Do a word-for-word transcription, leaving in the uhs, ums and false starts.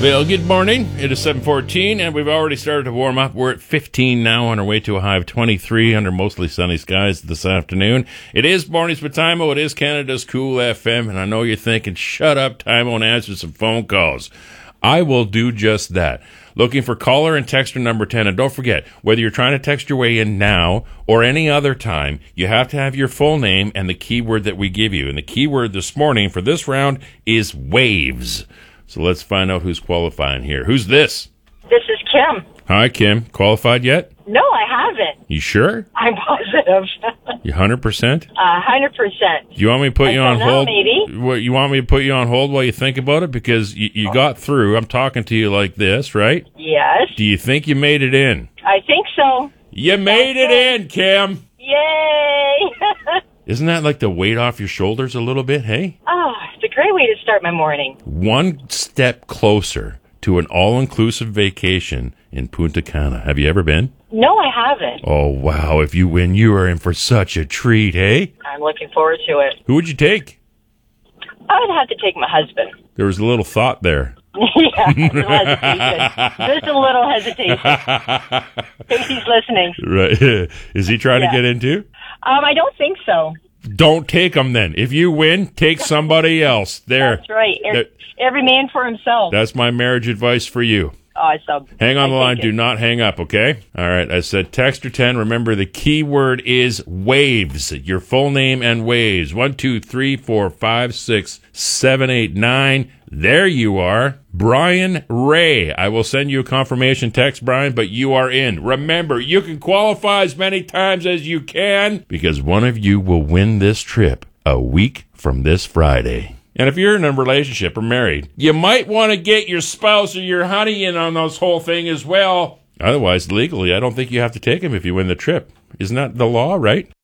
Well, good morning. It is seven fourteen, and we've already started to warm up. We're at fifteen now on our way to a high of twenty-three under mostly sunny skies this afternoon. It is Mornings with Timo. It is Canada's Cool F M, and I know you're thinking, shut up, Timo, and answer some phone calls. I will do just that. Looking for caller and texter number ten. And don't forget, whether you're trying to text your way in now or any other time, you have to have your full name and the keyword that we give you. And the keyword this morning for this round is waves. So let's find out who's qualifying here. Who's this? This is Kim. Hi, Kim. Qualified yet? No, I haven't. You sure? I'm positive. You one hundred percent? A hundred percent. Do you want me to put I you on don't know, hold? maybe. What, you want me to put you on hold while you think about it? Because you, you got through. I'm talking to you like this, right? Yes. Do you think you made it in? I think so. You made it in, Kim. Yay! Isn't that like the weight off your shoulders a little bit, hey? Oh, it's a great way to start my morning. One step closer to an all-inclusive vacation in Punta Cana. Have you ever been? No, I haven't. Oh, wow. If you win, you are in for such a treat, hey? I'm looking forward to it. Who would you take? I would have to take my husband. There was a little thought there. Yeah, a little hesitation. Just a little hesitation. Think he's listening. Right. Is he trying Yeah. to get into? Um, I don't think so. Don't take him then. If you win, take somebody else. There. That's right. There. Every, every man for himself. That's my marriage advice for you. Awesome. Hang on I the line. take Do it. not hang up, okay? All right. I said text or ten. Remember, the key word is waves. Your full name and waves. One, two, three, four, five, six, seven, eight, nine. There you are. Brian Ray. I will send you a confirmation text, Brian, but you are in. Remember, you can qualify as many times as you can because one of you will win this trip a week from this Friday. And if you're in a relationship or married, you might want to get your spouse or your honey in on this whole thing as well. Otherwise, legally, I don't think you have to take him if you win the trip. Isn't that the law, right?